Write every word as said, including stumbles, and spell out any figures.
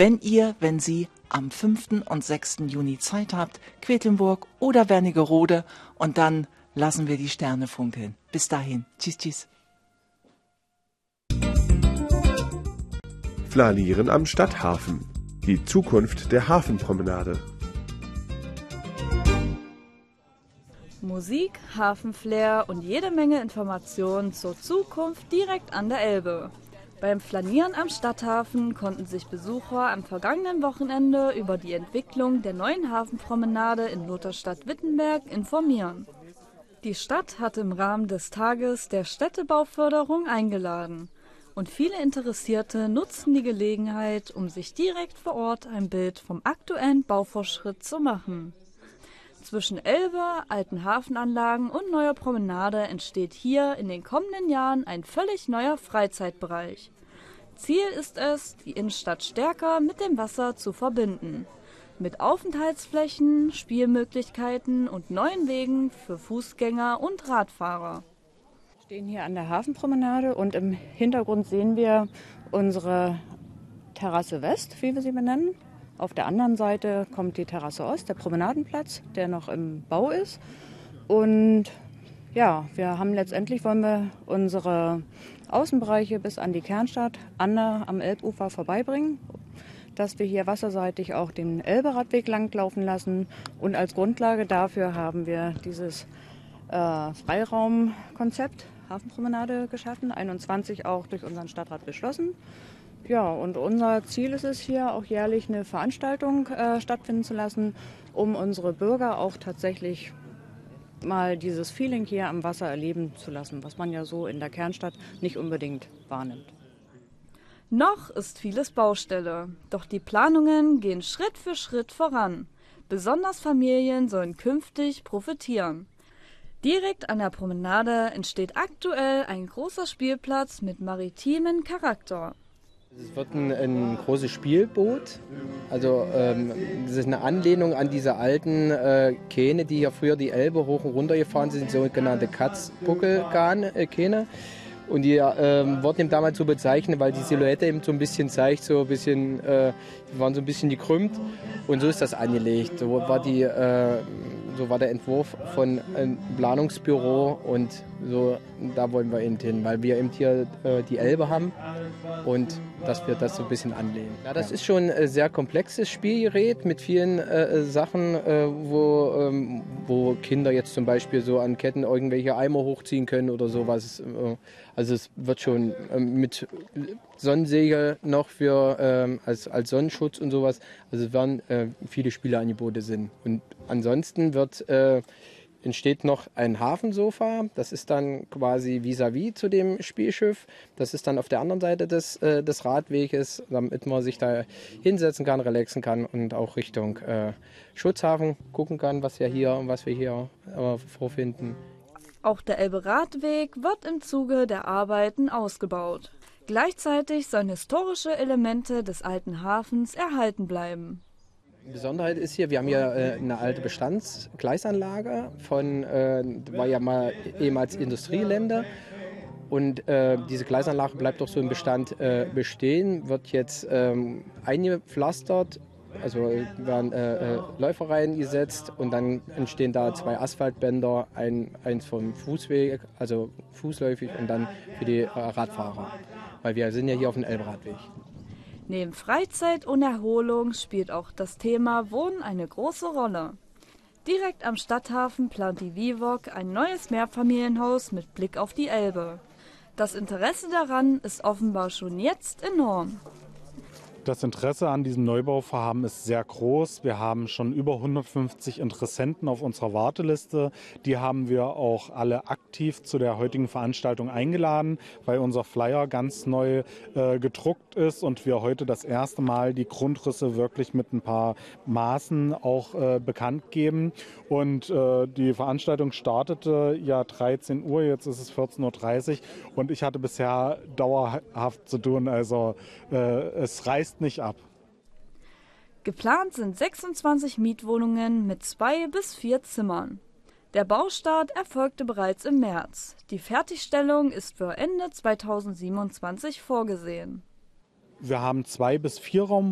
Wenn ihr, wenn Sie am fünften und sechsten Juni Zeit habt, Quedlinburg oder Wernigerode, und dann lassen wir die Sterne funkeln. Bis dahin. Tschüss, tschüss. Flanieren am Stadthafen. Die Zukunft der Hafenpromenade. Musik, Hafenflair und jede Menge Informationen zur Zukunft direkt an der Elbe. Beim Flanieren am Stadthafen konnten sich Besucher am vergangenen Wochenende über die Entwicklung der neuen Hafenpromenade in Lutherstadt-Wittenberg informieren. Die Stadt hat im Rahmen des Tages der Städtebauförderung eingeladen. Und viele Interessierte nutzen die Gelegenheit, um sich direkt vor Ort ein Bild vom aktuellen Baufortschritt zu machen. Zwischen Elbe, alten Hafenanlagen und neuer Promenade entsteht hier in den kommenden Jahren ein völlig neuer Freizeitbereich. Ziel ist es, die Innenstadt stärker mit dem Wasser zu verbinden. Mit Aufenthaltsflächen, Spielmöglichkeiten und neuen Wegen für Fußgänger und Radfahrer. Wir stehen hier an der Hafenpromenade und im Hintergrund sehen wir unsere Terrasse West, wie wir sie benennen. Auf der anderen Seite kommt die Terrasse Ost, der Promenadenplatz, der noch im Bau ist. Und ja, wir haben letztendlich, wollen wir unsere Außenbereiche bis an die Kernstadt Anne am Elbufer vorbeibringen, dass wir hier wasserseitig auch den Elberadweg langlaufen lassen. Und als Grundlage dafür haben wir dieses äh, Freiraumkonzept Hafenpromenade geschaffen, einundzwanzig auch durch unseren Stadtrat beschlossen. Ja, und unser Ziel ist es hier auch jährlich eine Veranstaltung äh, stattfinden zu lassen, um unsere Bürger auch tatsächlich mal dieses Feeling hier am Wasser erleben zu lassen, was man ja so in der Kernstadt nicht unbedingt wahrnimmt. Noch ist vieles Baustelle, doch die Planungen gehen Schritt für Schritt voran. Besonders Familien sollen künftig profitieren. Direkt an der Promenade entsteht aktuell ein großer Spielplatz mit maritimen Charakter. Es wird ein, ein großes Spielboot, also ähm, das ist eine Anlehnung an diese alten äh, Kähne, die hier früher die Elbe hoch und runter gefahren sind, sogenannte Katz-Buckel-Kähne. Und die ähm, wurden eben damals so bezeichnet, weil die Silhouette eben so ein bisschen zeigt, so ein bisschen, äh, die waren so ein bisschen gekrümmt, und so ist das angelegt. So war die, äh, so war der Entwurf von einem Planungsbüro, und so, da wollen wir eben hin, weil wir eben hier äh, die Elbe haben und dass wir das so ein bisschen anlehnen. Ja, das ist schon ein sehr komplexes Spielgerät mit vielen äh, Sachen, äh, wo, ähm, wo Kinder jetzt zum Beispiel so an Ketten irgendwelche Eimer hochziehen können oder sowas. Äh, also es wird schon äh, mit Sonnensegel noch für ähm, als, als Sonnenschutz und sowas. Also es werden äh, viele Spieleangebote sind. Und ansonsten wird äh, entsteht noch ein Hafensofa. Das ist dann quasi vis-à-vis zu dem Spielschiff. Das ist dann auf der anderen Seite des, äh, des Radweges, damit man sich da hinsetzen kann, relaxen kann und auch Richtung äh, Schutzhafen gucken kann, was, ja hier, was wir hier äh, vorfinden. Auch der Elbe-Radweg wird im Zuge der Arbeiten ausgebaut. Gleichzeitig sollen historische Elemente des alten Hafens erhalten bleiben. Die Besonderheit ist hier, wir haben hier äh, eine alte Bestandsgleisanlage von, äh, war ja mal ehemals Industriegelände, und äh, diese Gleisanlage bleibt auch so im Bestand äh, bestehen, wird jetzt ähm, eingepflastert, also werden äh, äh, Läuferreihen gesetzt, und dann entstehen da zwei Asphaltbänder, ein, eins vom Fußweg, also fußläufig, und dann für die äh, Radfahrer, weil wir sind ja hier auf dem Elberadweg. Neben Freizeit und Erholung spielt auch das Thema Wohnen eine große Rolle. Direkt am Stadthafen plant die VIVOG ein neues Mehrfamilienhaus mit Blick auf die Elbe. Das Interesse daran ist offenbar schon jetzt enorm. Das Interesse an diesem Neubauvorhaben ist sehr groß. Wir haben schon über hundertfünfzig Interessenten auf unserer Warteliste. Die haben wir auch alle aktiv zu der heutigen Veranstaltung eingeladen, weil unser Flyer ganz neu äh, gedruckt ist und wir heute das erste Mal die Grundrisse wirklich mit ein paar Maßen auch äh, bekannt geben. Und äh, die Veranstaltung startete ja dreizehn Uhr, jetzt ist es vierzehn Uhr dreißig, und ich hatte bisher dauerhaft zu tun. Also äh, es reißt nicht ab. Geplant sind sechsundzwanzig Mietwohnungen mit zwei bis vier Zimmern. Der Baustart erfolgte bereits im März. Die Fertigstellung ist für Ende zweitausendsiebenundzwanzig vorgesehen. Wir haben zwei bis vier Raum